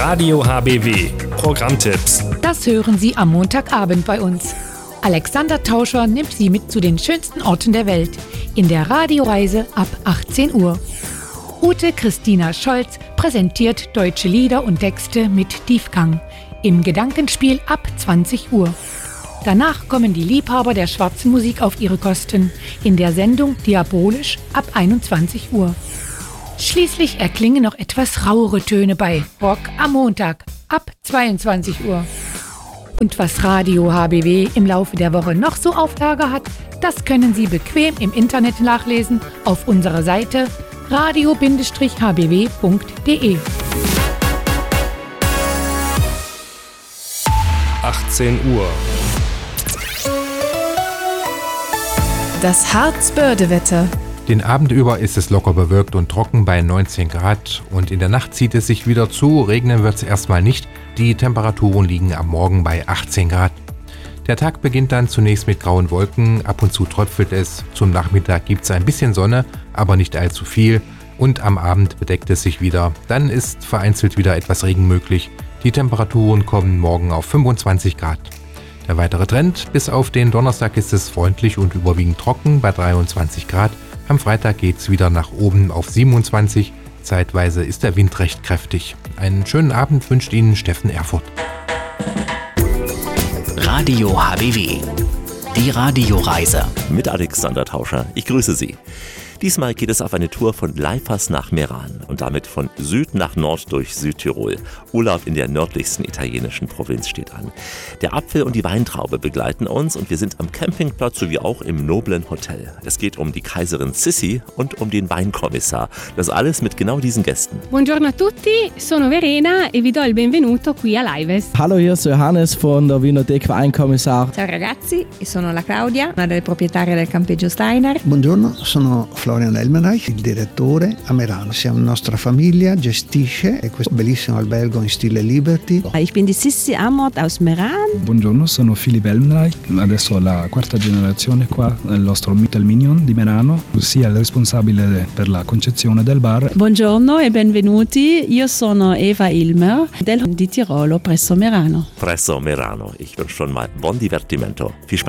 Radio HBW. Programmtipps. Das hören Sie am Montagabend bei uns. Alexander Tauscher nimmt Sie mit zu den schönsten Orten der Welt in der Radioreise ab 18 Uhr. Ute Christina Scholz präsentiert deutsche Lieder und Texte mit Tiefgang im Gedankenspiel ab 20 Uhr. Danach kommen die Liebhaber der schwarzen Musik auf ihre Kosten in der Sendung Diabolisch ab 21 Uhr. Schließlich erklingen noch etwas rauere Töne bei Rock am Montag ab 22 Uhr. Und was Radio HBW im Laufe der Woche noch so auf Lager hat, das können Sie bequem im Internet nachlesen auf unserer Seite radio-hbw.de. 18 Uhr. Das Harzbörde-Wetter. Den Abend über ist es locker bewölkt und trocken bei 19 Grad und in der Nacht zieht es sich wieder zu, regnen wird es erstmal nicht. Die Temperaturen liegen am Morgen bei 18 Grad. Der Tag beginnt dann zunächst mit grauen Wolken, ab und zu tröpfelt es, zum Nachmittag gibt es ein bisschen Sonne, aber nicht allzu viel und am Abend bedeckt es sich wieder. Dann ist vereinzelt wieder etwas Regen möglich. Die Temperaturen kommen morgen auf 25 Grad. Der weitere Trend: bis auf den Donnerstag ist es freundlich und überwiegend trocken bei 23 Grad. Am Freitag geht es wieder nach oben auf 27. Zeitweise ist der Wind recht kräftig. Einen schönen Abend wünscht Ihnen Steffen Erfurt. Radio HBW. Die Radioreise. Mit Alexander Tauscher. Ich grüße Sie. Diesmal geht es auf eine Tour von Leifers nach Meran und damit von Süd nach Nord durch Südtirol. Urlaub in der nördlichsten italienischen Provinz steht an. Der Apfel und die Weintraube begleiten uns und wir sind am Campingplatz sowie auch im noblen Hotel. Es geht um die Kaiserin Sissi und um den Weinkommissar. Das alles mit genau diesen Gästen. Buongiorno a tutti, sono Verena e vi do il benvenuto qui a Lives. Hallo, hier ist Johannes von der Winothek Weinkommissar. Ciao ragazzi, sono la Claudia, una delle proprietarie del campeggio Steiner. Buongiorno, sono Florian Elmenreich, il direttore a Merano. Siamo una nostra famiglia, gestisce questo bellissimo albergo in stile Liberty. Ich bin die Sissi Amort aus Meran. Buongiorno, sono Philipp Elmenreich, adesso la quarta generazione qua nel nostro Hotel Mignon di Merano, sia il responsabile per la concezione del bar. Buongiorno e benvenuti, io sono Eva Ilmer del di Tirolo presso Merano. Presso Merano, ich wünsche schon mal buon divertimento. Viel Spaß.